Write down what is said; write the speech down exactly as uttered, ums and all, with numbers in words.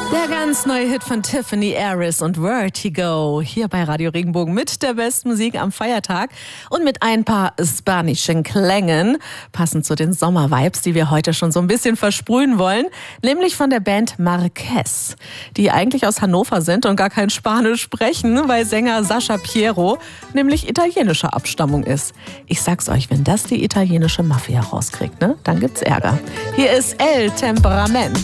Der ganz neue Hit von Tiffany Aris und Vertigo hier bei Radio Regenbogen mit der besten Musik am Feiertag und mit ein paar spanischen Klängen, passend zu den Sommervibes, die wir heute schon so ein bisschen versprühen wollen, nämlich von der Band Marquez, die eigentlich aus Hannover sind und gar kein Spanisch sprechen, weil Sänger Sascha Piero nämlich italienischer Abstammung ist. Ich sag's euch, wenn das die italienische Mafia rauskriegt, ne, dann gibt's Ärger. Hier ist El Temperament.